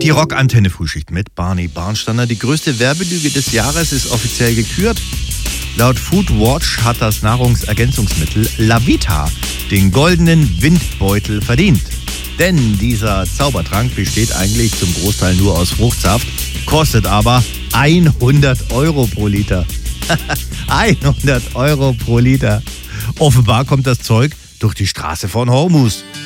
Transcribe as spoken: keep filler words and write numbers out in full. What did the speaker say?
Die Rockantenne-Frühschicht mit Barney Barnsteiner. Die größte Werbelüge des Jahres ist offiziell gekürt. Laut Foodwatch hat das Nahrungsergänzungsmittel Lavita den goldenen Windbeutel verdient. Denn dieser Zaubertrank besteht eigentlich zum Großteil nur aus Fruchtsaft, kostet aber hundert Euro pro Liter. hundert Euro pro Liter. Offenbar kommt das Zeug durch die Straße von Hormuz.